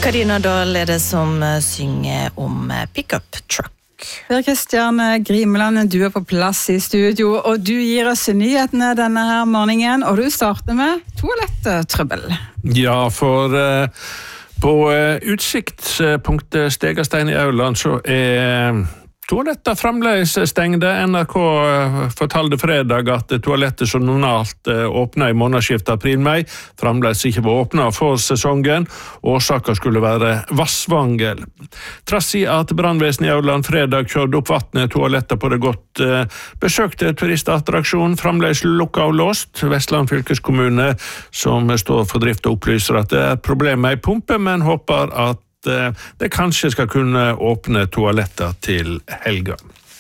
Karina Dahl det som synger om pick-up truck. Per Kristian Grimeland, du på plass I studio, og du gir oss nyhetene denne her morgenen, og du starter med toalettrøbbel. Ja, for på utsiktspunktet Stegastein I Auland så toaletter fremdeles stengde. NRK fortalte fredag at toalettet som normalt åpnet I månedsskiftet april-mai fremdeles ikke var åpnet for sesongen. Årsaken skulle være vassvangel. Trass I at brandvesenet I Auland fredag kjørte opp vattnet toaletter på det godt besøkte turistattraksjon fremdeles lukket og låst. Vestland fylkeskommune som står for drift og opplyser at det problemer I pumpe, men håper at det kanskje skal kunne åpne toaletter til helga.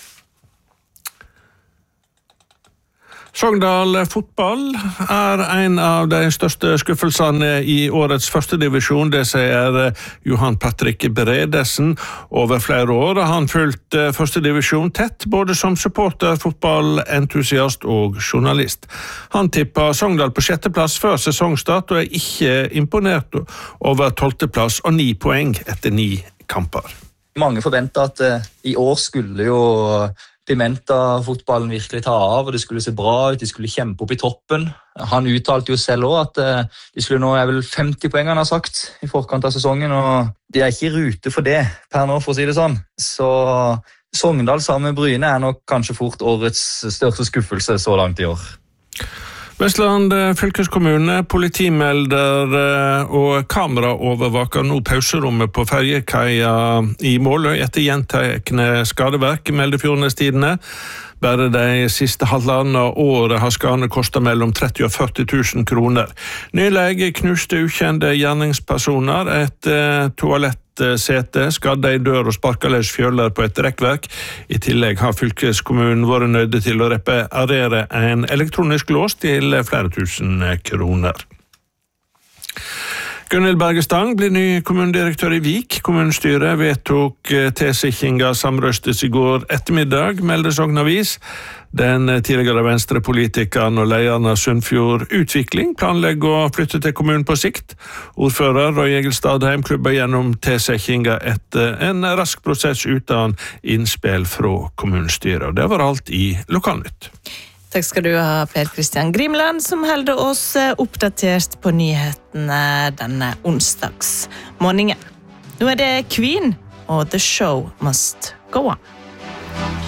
Sogndal fotball en av de største skuffelsene I årets første divisjon, det sier Johan Patrick Bredesen. Over flere år har han fulgt første divisjon tett, både som supporter, fotballentusiast og journalist. Han tippet Sogndal på 6. plass før sesongstart, og ikke imponert over 12. plass og 9 poeng etter 9 kamper. Mange forventet at I år skulle jo Pimenta-fotballen virkelig ta av, og det skulle se bra ut, de skulle kjempe opp I toppen. Han uttalte jo selv også at de skulle nå vel 50 poeng, han har sagt, I forkant av sesongen, og de ikke I rute for det per nå, for å si det sånn. Så Sogndal sammen med Bryne nok kanskje fort årets største skuffelse så langt I år. Vestland fylkeskommune, politimelder og kamera overvaker nå pauserommet på ferjekaia I Måløy etter gjentakende skadeverk, melder Fjordnes-tidene. Bare de siste halvannet året har skadene kostet mellom 30 og 40 000 kroner. Nylig knuste ukjente gjerningspersoner et toalettsete, skadde I dør og sparkaløs fjøler på et rekkverk. I tillegg har fylkeskommunen vært nødt til å reparere en elektronisk lås til flere tusen kroner. Gunhild Bergestang blir ny kommunedirektør I Vik. Kommunestyret vedtok tilsikringa samrøstes I går ettermiddag, melder Sogn Avis. Den tidligere venstrepolitikeren og lederen av Sunnfjord Utvikling planlegger å flytte til kommunen på sikt. Ordfører Roy Egil Stadheim klubber gjennom tilsikringa etter en rask prosess uten innspill fra kommunestyret. Det var alt I Lokalnytt. Takk skal du ha, Per Kristian Grimeland, som holder oss oppdatert på nyhetene denne onsdagsmorgenen. Nå det Queen, og The Show Must Go On.